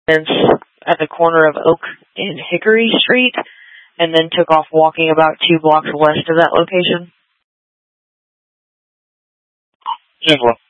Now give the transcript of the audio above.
at the corner of Oak and Hickory Street, and then took off walking about 2 blocks west of that location. 10-4.